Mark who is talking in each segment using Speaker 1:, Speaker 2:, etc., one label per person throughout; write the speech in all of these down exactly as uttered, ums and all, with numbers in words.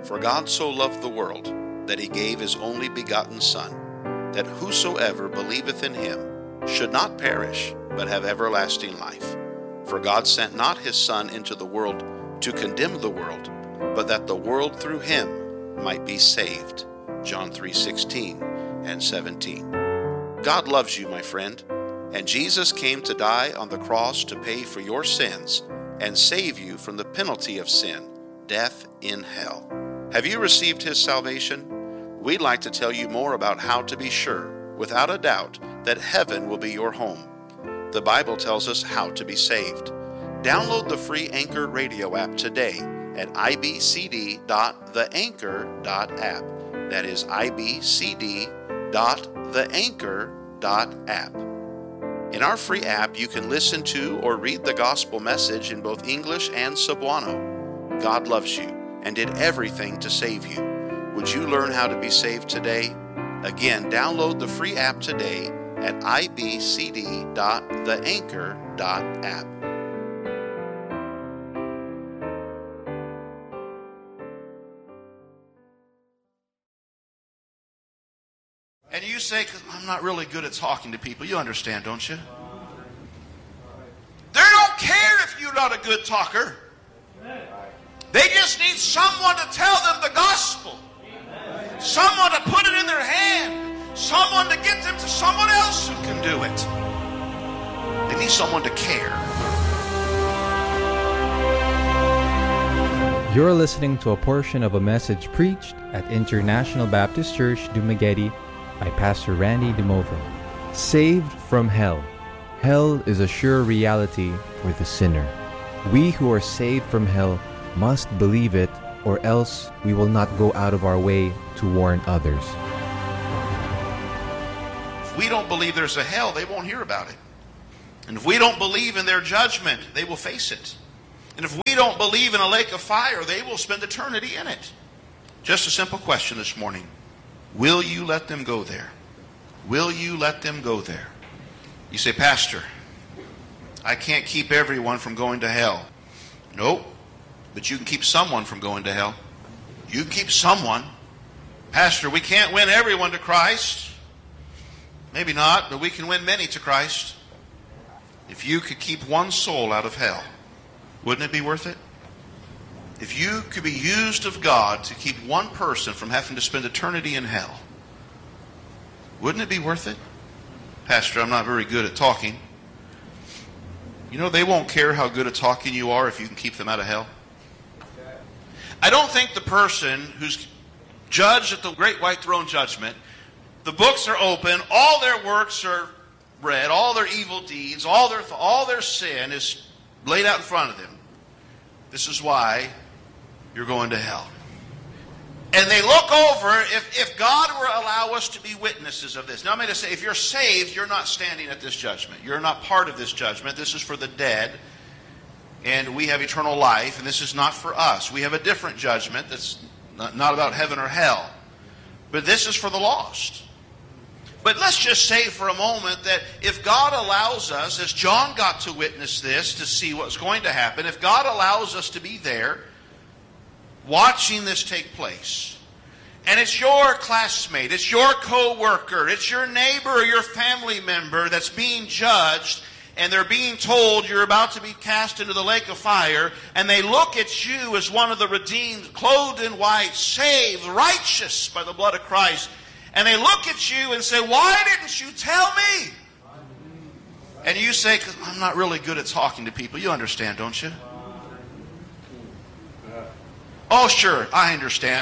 Speaker 1: For God so loved the world, that he gave his only begotten Son, that whosoever believeth in him should not perish, but have everlasting life. For God sent not his Son into the world to condemn the world, but that the world through him might be saved. John three sixteen and seventeen. God loves you, my friend, and Jesus came to die on the cross to pay for your sins and save you from the penalty of sin, death in hell. Have you received his salvation? We'd like to tell you more about how to be sure, without a doubt, that heaven will be your home. The Bible tells us how to be saved. Download the free Anchor radio app today at i b c d dot the anchor dot app. That is i b c d dot the anchor dot app. In our free app, you can listen to or read the gospel message in both English and Cebuano. God loves you and did everything to save you. Would you learn how to be saved today? Again, download the free app today at i b c d dot the anchor dot app. And you say, because I'm not really good at talking to people. You understand, don't you? They don't care if you're not a good talker. They just need someone to tell them the gospel. Someone to put it in their hand. Someone to get them to someone else who can do it. They need someone to care.
Speaker 2: You're listening to a portion of a message preached at International Baptist Church, Dumaguete by Pastor Randy DeMovo. Saved from hell. Hell is a sure reality for the sinner. We who are saved from hell must believe it, or else we will not go out of our way to warn others.
Speaker 1: If we don't believe there's a hell, they won't hear about it. And if we don't believe in their judgment, they will face it. And if we don't believe in a lake of fire, they will spend eternity in it. Just a simple question this morning. Will you let them go there? Will you let them go there? You say, Pastor, I can't keep everyone from going to hell. Nope. But you can keep someone from going to hell. You can keep someone. Pastor, we can't win everyone to Christ. Maybe not, but we can win many to Christ. If you could keep one soul out of hell, wouldn't it be worth it? If you could be used of God to keep one person from having to spend eternity in hell, wouldn't it be worth it? Pastor, I'm not very good at talking. You know, they won't care how good at talking you are if you can keep them out of hell. I don't think the person who's judged at the great white throne judgment, the books are open, all their works are read, all their evil deeds, all their all their sin is laid out in front of them. This is why you're going to hell. And they look over, if, if God were to allow us to be witnesses of this. Now I'm going to say, if you're saved, you're not standing at this judgment. You're not part of this judgment. This is for the dead. And we have eternal life, and this is not for us. We have a different judgment that's not, not about heaven or hell. But this is for the lost. But let's just say for a moment that if God allows us, as John got to witness this, to see what's going to happen, if God allows us to be there, watching this take place, and it's your classmate, it's your co-worker, it's your neighbor or your family member that's being judged, and they're being told you're about to be cast into the lake of fire, and they look at you as one of the redeemed, clothed in white, saved, righteous by the blood of Christ, and they look at you and say, why didn't you tell me? And you say, because I'm not really good at talking to people. You understand, don't you? Oh, sure, I understand.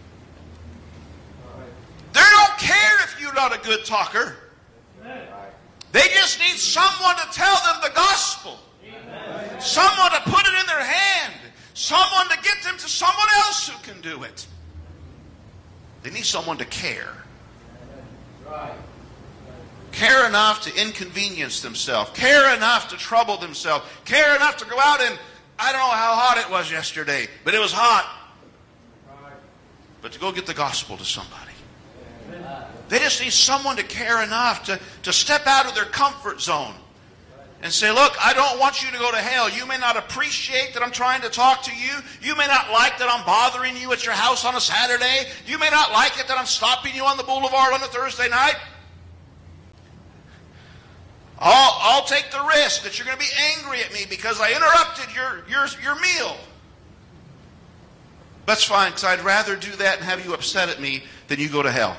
Speaker 1: They don't care if you're not a good talker. They just need someone to tell them the gospel. Someone to put it in their hand. Someone to get them to someone else who can do it. They need someone to care. Care enough to inconvenience themselves. Care enough to trouble themselves. Care enough to go out and, I don't know how hot it was yesterday, but it was hot. But to go get the gospel to somebody. They just need someone to care enough to, to step out of their comfort zone. and say, look, I don't want you to go to hell. You may not appreciate that I'm trying to talk to you. You may not like that I'm bothering you at your house on a Saturday. You may not like it that I'm stopping you on the boulevard on a Thursday night. I'll, I'll take the risk that you're going to be angry at me because I interrupted your, your, your meal. That's fine, because I'd rather do that and have you upset at me than you go to hell.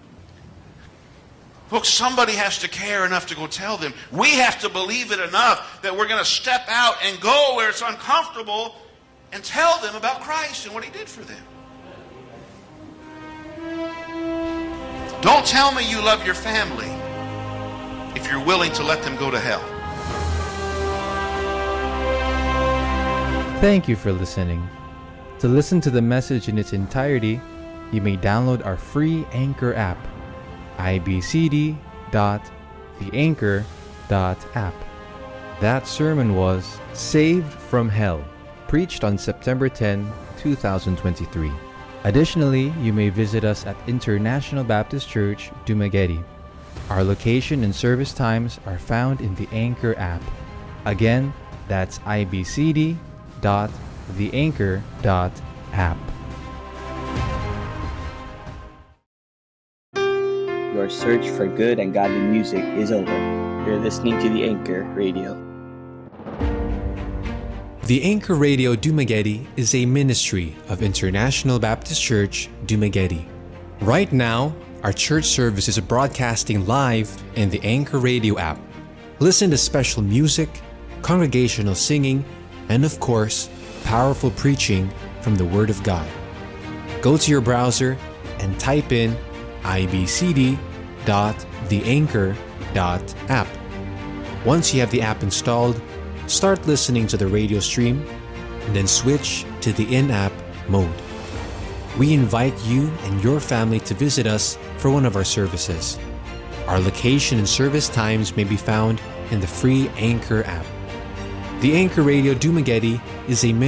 Speaker 1: Folks, somebody has to care enough to go tell them. We have to believe it enough that we're going to step out and go where it's uncomfortable and tell them about Christ and what He did for them. Don't tell me you love your family if you're willing to let them go to hell.
Speaker 2: Thank you for listening. To listen to the message in its entirety, you may download our free Anchor app, i b c d dot the anchor dot app. That sermon was Saved from Hell, preached on September tenth, twenty twenty-three. Additionally, you may visit us at International Baptist Church, Dumaguete. Our location and service times are found in the Anchor app. Again, that's i b c d dot the anchor dot app.
Speaker 3: Your search for good and godly music is over. You're listening to the Anchor Radio.
Speaker 4: The Anchor Radio Dumaguete is a ministry of International Baptist Church, Dumaguete. Right now, our church service is broadcasting live in the Anchor Radio app. Listen to special music, congregational singing, and of course, powerful preaching from the Word of God. Go to your browser and type in i b c d dot the anchor dot app. Once you have the app installed, start listening to the radio stream and then switch to the in-app mode. We invite you and your family to visit us for one of our services. Our location and service times may be found in the free Anchor app. The Anchor Radio Dumaguete is a